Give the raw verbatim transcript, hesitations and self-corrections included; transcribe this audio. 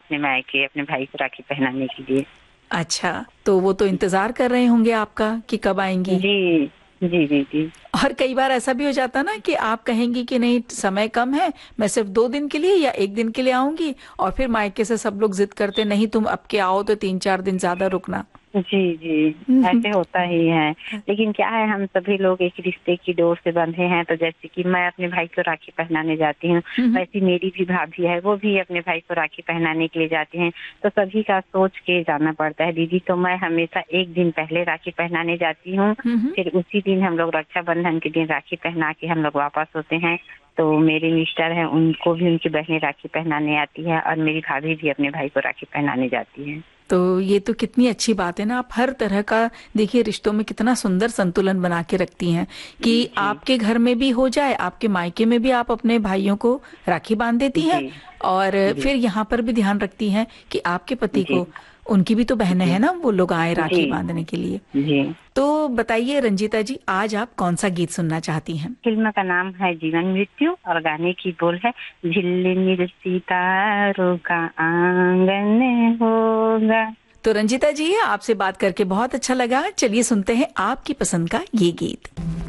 अपने मायके अपने भाई को राखी पहनाने के लिए। अच्छा, तो वो तो इंतजार कर रहे होंगे आपका कि कब आएंगी। जी जी जी जी। और कई बार ऐसा भी हो जाता ना कि आप कहेंगी कि नहीं समय कम है, मैं सिर्फ दो दिन के लिए या एक दिन के लिए आऊंगी, और फिर मायके से सब लोग जिद करते नहीं तुम अब के आओ तो तीन चार दिन ज्यादा रुकना। जी, जी, ऐसे होता ही है। लेकिन क्या है हम सभी लोग एक रिश्ते की डोर से बंधे हैं, तो जैसे कि मैं अपने भाई को राखी पहनाने जाती हूँ, वैसे मेरी भी भाभी है, वो भी अपने भाई को राखी पहनाने के लिए जाती हैं। तो सभी का सोच के जाना पड़ता है दीदी, तो मैं हमेशा एक दिन पहले राखी पहनाने जाती हूँ, फिर उसी दिन हम लोग रक्षाबंधन के दिन राखी पहना के हम लोग वापस होते हैं। तो मेरे मिस्टर हैं, उनको भी उनकी बहनें राखी पहनाने आती है और मेरी भाभी भी अपने भाई को राखी पहनाने जाती है। तो ये तो कितनी अच्छी बात है ना, आप हर तरह का देखिए रिश्तों में कितना सुंदर संतुलन बना के रखती हैं कि जी आपके घर में भी हो जाए, आपके मायके में भी आप अपने भाइयों को राखी बांध देती हैं, जी और जी फिर यहाँ पर भी ध्यान रखती हैं कि आपके पति जी को, उनकी भी तो बहनें जी हैं ना, वो लोग आए जी राखी बांधने के लिए। जी। तो बताइए रंजीता जी, आज आप कौन सा गीत सुनना चाहती हैं। फिल्म का नाम है जीवन मृत्यु और गाने की बोल है झिलमिल सितारों का आंगन होगा। तो रंजीता जी आपसे बात करके बहुत अच्छा लगा, चलिए सुनते हैं आपकी पसंद का ये गीत।